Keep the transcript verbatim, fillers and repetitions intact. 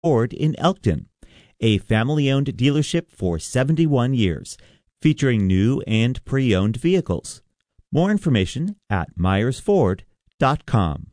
Ford in Elkton, a family-owned dealership for seventy-one years, featuring new and pre-owned vehicles. More information at myers ford dot com.